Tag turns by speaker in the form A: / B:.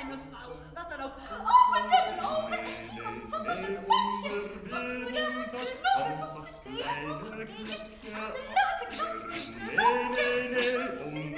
A: zijn, mevrouw. Wat dan ook. Oh, mijn lippen, oh, mijn schuld. Zonder zijn bekje. Wat moet er nog eens op de steen? Laat ik dat.
B: Nee,